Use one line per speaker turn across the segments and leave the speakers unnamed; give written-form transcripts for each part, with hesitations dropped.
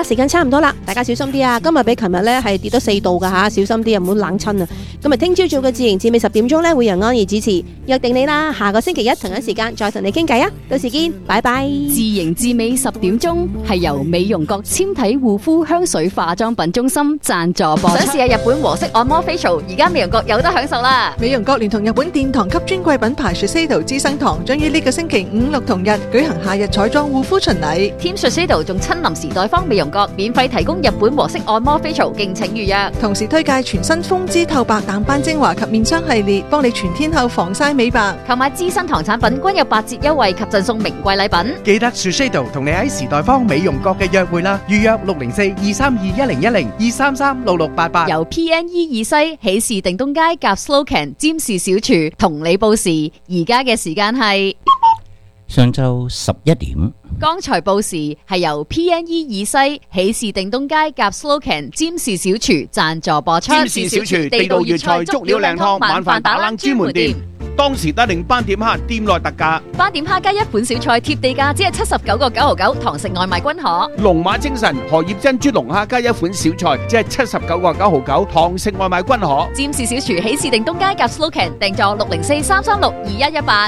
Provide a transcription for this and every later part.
時間差唔多啦，大家小心啲啊！今日比琴日咧係跌咗4度噶吓，小心啲啊，唔好冷親啊！咁啊，聽朝早嘅自然至美10點鐘咧會由安怡主持，約定你啦，下個星期一同一時間再同你傾偈啊！到時見，拜拜。
自營至美10點鐘係由美容閣纖體護膚香水化妝品中心贊助播出。
想試下日本和式按摩 facial， 而家美容閣有得享受啦！
美容閣聯同日本殿堂級專櫃品牌 Shiseido 資生堂，將於呢個星期5、6同日舉行夏日彩妝護膚巡禮。
Team Shiseido 仲親臨時代方美容閣，免費提供日本和式按摩 facial， 敬請預約。
同時推介全新風姿透白淡斑精華及面霜系列，幫你全天候防曬美白。
購買資生堂產品均有8折優惠及贈送名貴禮品。
記得 Shiseido 同你喺時代方美容閣嘅約會啦，預約604-232-1010 233-6688。
由 PNE 二西喜事定東街夾 Slocan 占士小廚同你報時，而家嘅時間係
上晝11點。
剛才報時係由 PNE 二西喜事定東街夾 Slocan 占士小廚贊助播出。
占士小廚地道粵菜足料靚湯晚飯打冷專門店，當時得令斑點蝦店內特價，
斑點蝦加一款小菜貼地價只係79個9毫9，堂食外賣均可。
龍馬精神荷葉珍珠龍蝦加一款小菜只係79個9毫9，堂食外賣均可。
占士小廚喜事定東街夾 Slocan 訂座604-336-2118。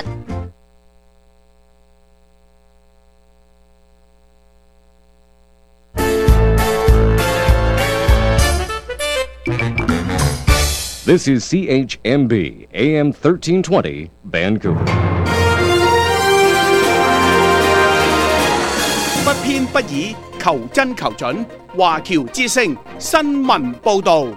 This is CHMB AM 1320 Vancouver。
不偏不倚，求真求準。華僑之聲新聞報導。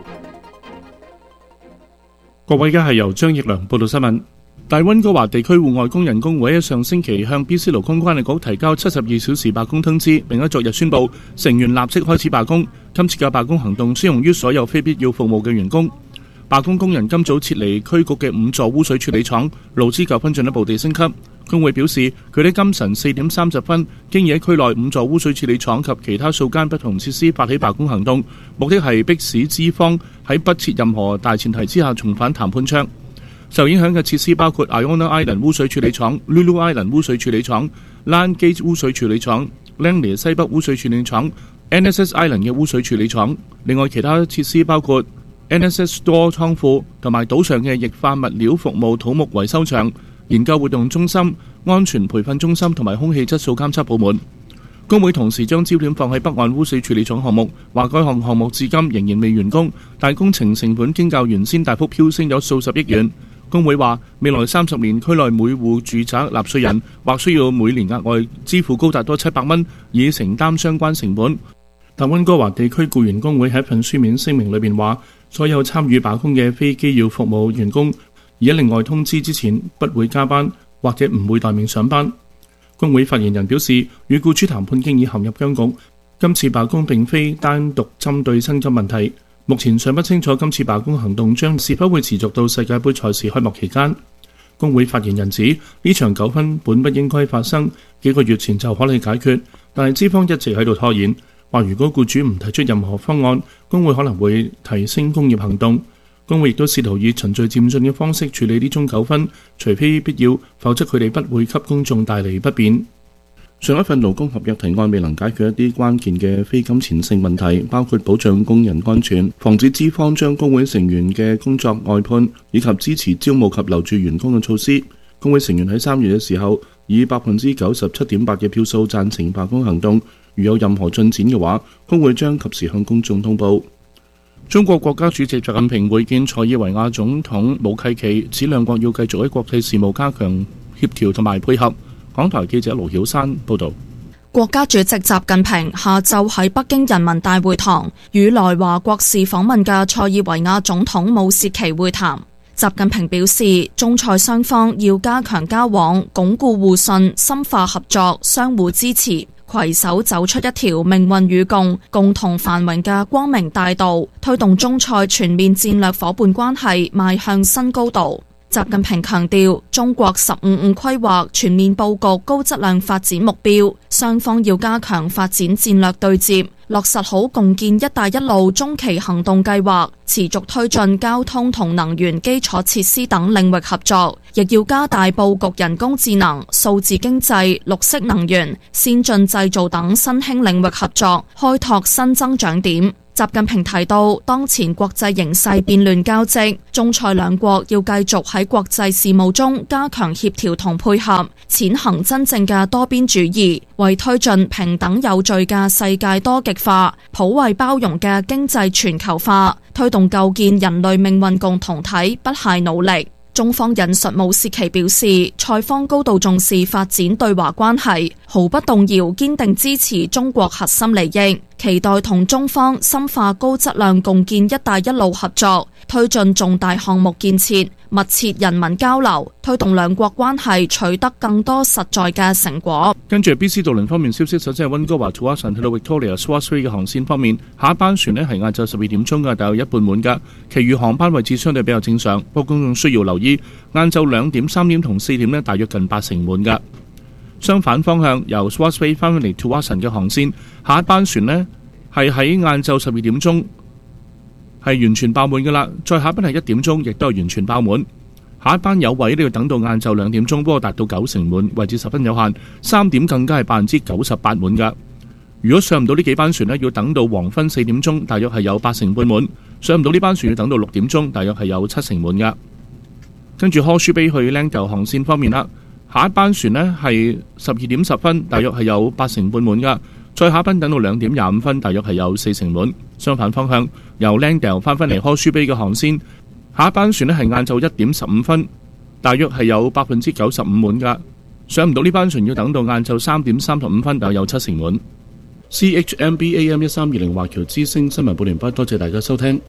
各位，而家係由張奕良報道新聞。大溫哥華地區戶外工人工會喺上星期向 BC 勞工關係局提交72小時罷工通知，並喺昨日宣布成員立即開始罷工。今次嘅罷工行動適用於所有非必要服務嘅員工。罷工工人今早撤離區局嘅5座污水處理廠，勞資糾紛進一步地升級。工會表示，佢哋今晨4點30分經已喺區內5座污水處理廠及其他數間不同設施發起罷工行動，目的係迫使資方喺不設任何大前提之下重返談判窗。受影響嘅設施包括 Iona Island 污水處理廠、Lulu Island 污水處理廠、Landgate 污水處理廠、Langley 西北污水處理廠、NSS Island 嘅污水處理廠。另外其他設施包括NSS Store 倉庫同埋島上嘅液化物料服務土木維修場、研究活動中心、安全培訓中心同埋空氣質素監測部門。工會同時將焦點放喺北岸污水處理廠項目，話該項目至今仍然未完工，但工程成本經較原先大幅飆升咗數十億元。工會話未來30年區內每戶住宅納稅人或需要每年額外支付高達多700蚊，以承擔相關成本。但溫哥華地區僱員工會喺一份書面聲明裏面話，所有參與罷工嘅非機要服務員工而喺另外通知之前不會加班或者唔會待命上班。工會發言人表示，與僱主談判經已陷入僵局，今次罷工並非單獨針對薪金問題，目前尚不清楚今次罷工行動將是否會持續到世界盃賽事開幕期間。工會發言人指，呢場糾紛本不應該發生，幾個月前就可能解決，但係資方一直喺度拖延，話如果僱主唔提出任何方案，工會可能會提升工業行動。工會亦都試圖以循序漸進嘅方式處理呢宗糾紛，除非必要，否則佢哋不會給公眾帶嚟不便。上一份勞工合約提案未能解決一啲關鍵嘅非金錢性問題，包括保障工人安全、防止資方將工會成員嘅工作外判，以及支持招募及留住員工嘅措施。工會成員喺3月嘅時候以97.8%嘅票數贊成罷工行動，如有任何進展嘅話，工會將及時向公眾通報。中國國家主席習近平會見塞爾維亞總統武契奇，指兩國要繼續喺國際事務加強協調同埋配合。港台記者盧曉山報道。
國家主席習近平下晝喺北京人民大會堂與來華國事訪問嘅塞爾維亞總統武契奇會談。習近平表示，中塞雙方要加強交往，鞏固互信，深化合作，相互支持，攜手走出一條命運與共同繁榮嘅光明大道，推動中塞全面戰略夥伴關係邁向新高度。習近平強調，中國15+5規劃全面佈局高質量發展目標，雙方要加強發展戰略對接， 落實好共建一帶一路中期行動計劃，持續推進交通同能源基礎設施等領域合作，亦要加大佈局人工智能、數字經濟、綠色能源、先進製造等新興領域合作，開拓新增長點。習近平提到，當前國際形勢變亂交織，中塞兩國要繼續喺國際事務中加強協調同配合，踐行真正嘅多邊主義，為推進平等有序嘅世界多極化、普惠包容嘅經濟全球化，推動構建人類命運共同體不懈努力。中方引述武契奇表示，塞方高度重視發展對華關係，毫不動搖堅定支持中國核心利益，期待同中方深化高質量共建一帶一路合作，推進重大項目建設，密切人民交流，推動兩國關係取得更多實在嘅成果。
跟住 BC 渡輪方面消息，首先係溫哥華 Tsawwassen 去到 Victoria Swansea 嘅航線方面，下一班船呢係晏晝12點鐘嘅，大約一半滿㗎，其餘航班位置相對比較正常，不過公眾需要留意，晏晝2點、3點同4點呢大約近80%滿㗎。相反方向，由 Swansea 翻返嚟 Tsawwassen 嘅航線，下一班船呢係喺晏晝12點鐘係完全爆滿㗎啦，再下一班係1點鐘，亦都係完全爆滿。下一班有位都要等到晏晝2點鐘，不過達到90%滿，位置十分有限。3點更加係98%滿㗎。如果上唔到呢幾班船呢，要等到黃昏4點鐘，大約係有8成半滿。上唔到呢班船要等到6點鐘，大約係有7成滿㗎。跟住 Horseshoe Bay 去 Langdale 航線方面啦，下一班船呢係12點10分，大約係有8成半滿㗎。再下一班等到2點25分，大約係有4成滿。相反方向，由 Langdale 翻返嚟 Horseshoe Bay 嘅航線，下一班船呢係晏晝1點15分，大約係有95%滿㗎。上唔到呢班船要等到晏晝3點35分，大約有7成滿。CHMB AM 1320華僑之聲新聞報完畢，多謝大家收聽。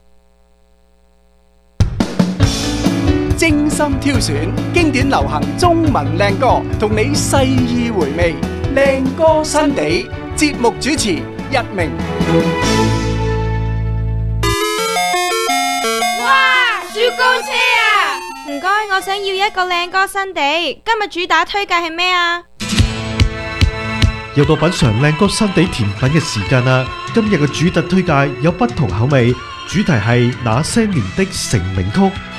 精心挑選經典流行中文靚歌，同你細意回味靚歌新地。節目主持一鳴。
哇！雪糕車啊！唔該，我想要一個靚歌新地。今日主打推介係咩啊？
又到品嘗靚歌新地甜品嘅時間啦！今日嘅主特推介有不同口味，主題係那些年的成名曲。